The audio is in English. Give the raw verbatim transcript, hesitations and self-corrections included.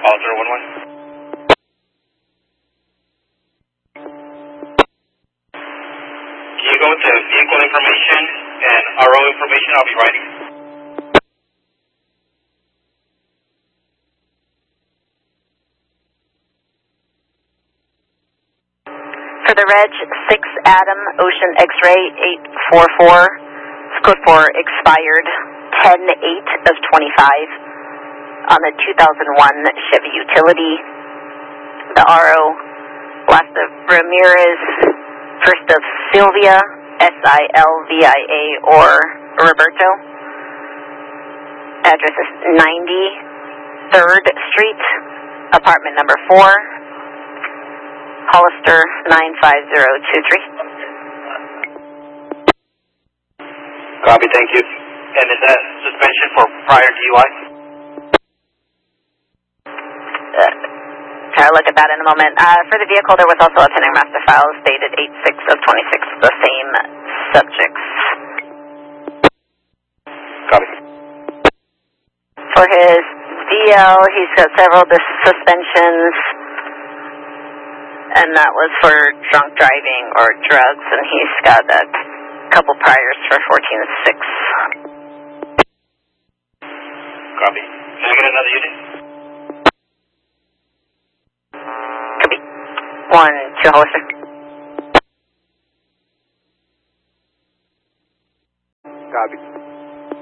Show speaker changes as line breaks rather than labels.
Hollister one one. Can you go to vehicle information and R O information? I'll be writing.
For the reg, six Adam Ocean X-ray eight four four, code for expired ten eight of twenty-five on the two thousand one Chevy Utility. The R O, last of Ramirez, first of Sylvia, S I L V I A, or Roberto. Address is ninety-third Street, apartment number four, Hollister nine five zero two three.
Copy, thank you. And is that suspension for prior D U I?
Uh, I'll look at that in a moment. Uh, for the vehicle, there was also a pending master file dated eight six of twenty-six, the same subjects.
Copy.
For his D L, he's got several dis- suspensions, and that was for drunk driving or drugs, and he's got a couple priors for fourteen six.
Copy. Can I get another unit?
Copy. One, two, Hollister.
Copy.